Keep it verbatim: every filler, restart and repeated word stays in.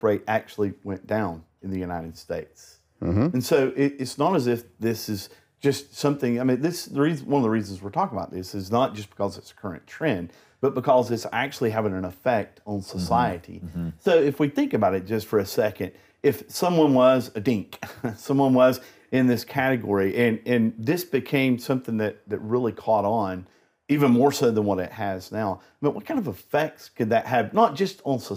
rate actually went down in the United States. Mm-hmm. And so it, it's not as if this is just something, I mean, this the reason, one of the reasons we're talking about this is not just because it's a current trend, but because it's actually having an effect on society. Mm-hmm. So if we think about it just for a second, if someone was a dink, someone was in this category, and, and this became something that, that really caught on, even more so than what it has now, but what kind of effects could that have, not just on society,